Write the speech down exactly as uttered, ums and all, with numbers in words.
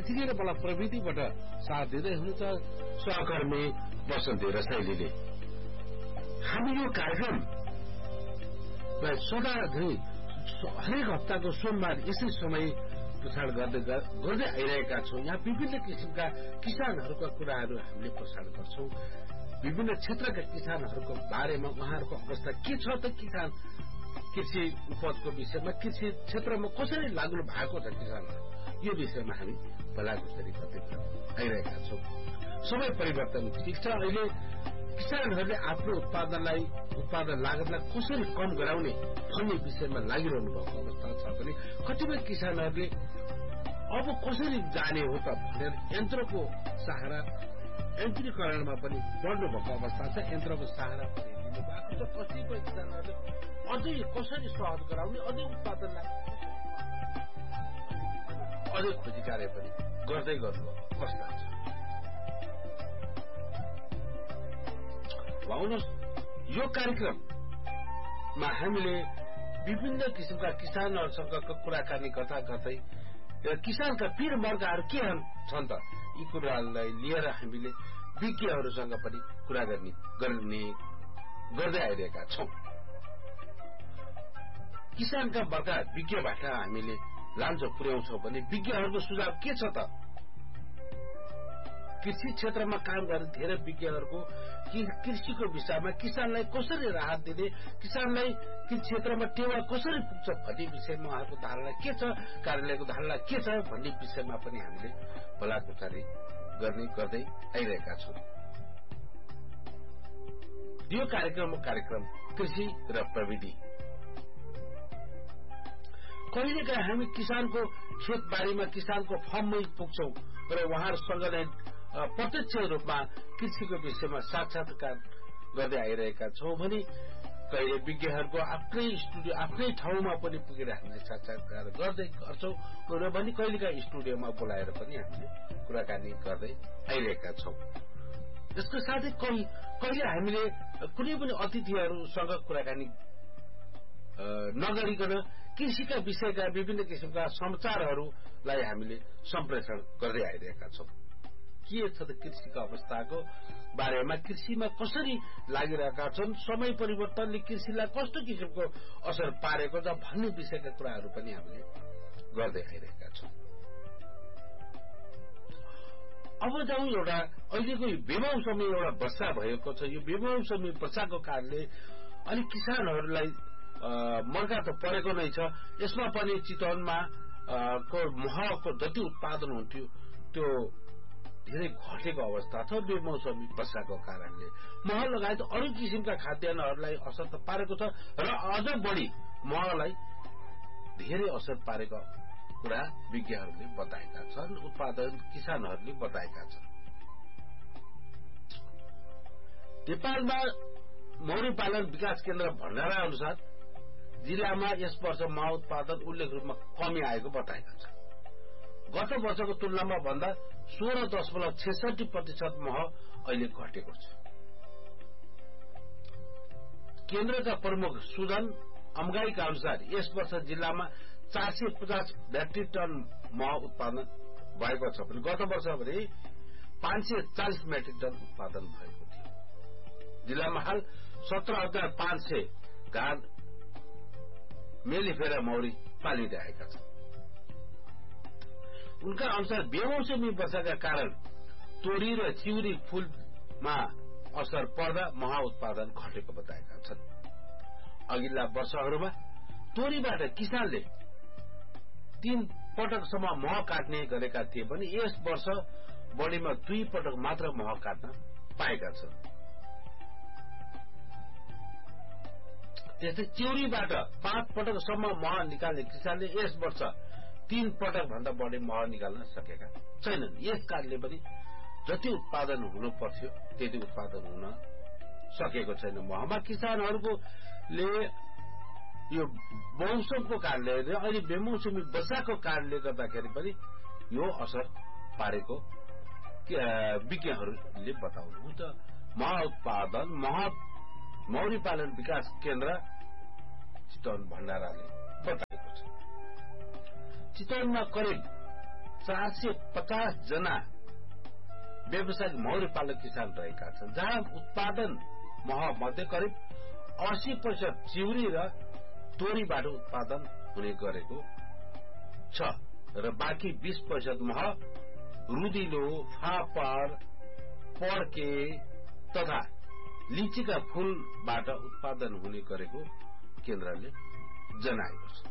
यतिकै मलाई प्रविधिबाट साथ दिँदै हुनुहुन्छ सहकर्मी बसन्ती रसाइलीले। हामी यो कार्यक्रम सदा हरेक हप्ताको सोमबार यसै समय प्रसारण गर्दै गर्दै आइरहेका छौं। यहाँ विभिन्न किसिमका किसानहरूका कुराहरू हामीले प्रसारण गर्छौं। विभिन्न क्षेत्रका किसानहरूको बारेमा उहाँहरूको अवस्था के छ त, किसान कृषि उपजको विषयमा, कृषि क्षेत्रमा कसरी लाग्नु भएको छ किसानहरू, यो विषयमा हामी भलाकुसारी गर्दै आइरहेका छौं। समय परिवर्तन ठिक छ। अहिले किसानहरूले आफ्नो उत्पादनलाई उत्पादन लागतलाई कसरी कम गराउने भन्ने विषयमा लागिरहनु भएको अवस्था छ भने कतिपय किसानहरूले अब कसरी जाने हो त भनेर यन्त्रको सहारा, यन्त्रीकरणमा पनि बढ्नु भएको अवस्था छ। यन्त्रको सहारा पनि लिनु भएको छ। कतिपय किसानहरूले अझै कसरी सहज गराउने, अझै उत्पादनलाई अझै खोजी कार्य पनि गर्दै गर्नुभएको अवस्था छ। आउनुहोस्, यो कार्यक्रममा हामीले विभिन्न किसिमका किसानहरूसँगको कुराकानी गर्दा गर्दै किसानका पीर वर्गहरू के छन् त, यी कुराहरूलाई लिएर हामीले विज्ञहरूसँग पनि कुरा गर्ने गर्ने गर्दै आइरहेका छौं। किसानका वर्ग विज्ञबाट हामीले लान्छ पुर्याउँछौं भने विज्ञहरूको सुझाव के छ त? कृषि क्षेत्रमा काम गर्ने धेरै विज्ञहरूको कृषिको विषयमा किसानलाई कसरी राहत दिने, किसानलाई कृषि क्षेत्रमा टेवा कसरी पुग्छ भन्ने विषयमा उहाँहरूको धारणा के छ, कार्यालयको धारणा के छ भन्ने विषयमा पनि हामीले भलाकुसारी गर्ने गर्दै आइरहेका छौं। यो कार्यक्रमको कार्यक्रम कृषि र प्रविधि। कहिलेकाहीँ हामी किसानको खेतबारीमा, किसानको फर्ममै पुग्छौं र उहाँहरूसँग नै प्रत्यक्ष रूपमा कृषिको विषयमा साक्षात्कार गर्दै आइरहेका छौं भने कहिले विज्ञहरूको आफ्नै स्टुडियो, आफ्नै ठाउँमा पनि पुगेर हामीले साक्षात्कार गर्दै गर्छौं र भने कहिलेकाहीँ स्टुडियोमा बोलाएर पनि हामीले कुराकानी गर्दै आइरहेका छौं। यसको साथै कहिले हामीले कुनै पनि अतिथिहरूसँग कुराकानी नगरिकन कृषिका विषयका विभिन्न किसिमका समाचारहरूलाई हामीले सम्प्रेषण गर्दै आइरहेका छौं। के छ त कृषिको अवस्थाको बारेमा, कृषिमा कसरी लागिरहेका छन्, समय परिवर्तनले कृषिलाई कस्तो किसिमको असर पारेको छ भन्ने विषयका कुराहरू पनि हामीले गर्दै आइरहेका छौं। अब जाउँ एउटा अहिलेको बेमौसमी एउटा वर्षा भएको छ। यो बेमौसमी वर्षाको कारणले अलिक किसानहरूलाई मर्का त परेको नै छ। यसमा पनि चितवनमा को महको जति उत्पादन हुन्थ्यो त्यो धेरै घटेको अवस्था छ बेमौसमी वर्षाको कारणले। मह लगायत अरू किसिमका खाद्यान्नहरूलाई असर त पारेको छ र अझ बढी महलाई धेरै असर पारेको कुरा विज्ञहरूले बताएका छन्, उत्पादन किसानहरूले बताएका छन्। नेपालमा मौरी पालन विकास केन्द्र भण्डारा अनुसार जिल्लामा यस वर्ष मह उत्पादन उल्लेख रूपमा कमी आएको बताएका छन्। गत वर्षको तुलनामा भन्दा सोह्र दशमलव छेसठी प्रतिशत मह अहिले घटेको छ। केन्द्रका प्रमुख सुजन अम्गाईका अनुसार यस वर्ष जिल्लामा चार सय पचास मेट्रिक टन मह उत्पादन भएको छ भने गत वर्ष भने पाँच सय चालिस मेट्रिक टन उत्पादन भएको थियो। जिल्लामा हाल सत्र हजार पाँच सय घाट मेलिफेरा मौरी पालिरहेका छन्। उनका अनुसार बेमौसमी वर्षाका कारण तोरी र चिउरी फूलमा असर पर्दा मह उत्पादन घटेको बताएका छन्। अघिल्ला वर्षहरूमा तोरीबाट किसानले तीन पटकसम्म मह काट्ने गरेका थिए भने यस वर्ष बढीमा दुई पटक मात्र मह काट्न पाएका छन्। त्यस्तै चिउरीबाट पाँच पटकसम्म मह निकाल्ने किसानले यस वर्ष तीन पटक भन्दा बढी मह निकाल्न सकेका छैनन्। यस कारणले पनि जति उत्पादन हुनु पर्थ्यो त्यति उत्पादन हुन सकेको छैन। महमा किसानहरूको ले यो मौसमको कारणले अहिले बेमौसमी वर्षाको कारणले गर्दाखेरि पनि यो असर पारेको विज्ञहरूले बताउनुहुन्छ। मह उत्पादन मह मौरी पालन विकास केन्द्र चितवन भण्डाराले बताएको छ। चितवनमा करिब चार सय पचास जना व्यावसायिक मौरी पालक किसान रहेका छन्, जहाँ उत्पादन मह मध्ये करिब अस्सी प्रतिशत चिउरी र तोरीबाट उत्पादन हुने गरेको छ र बाँकी बीस प्रतिशत मह रुदिलो, फापर, पड्के तथा लिचीका फूलबाट उत्पादन हुने गरेको केन्द्रले जनाएको छ।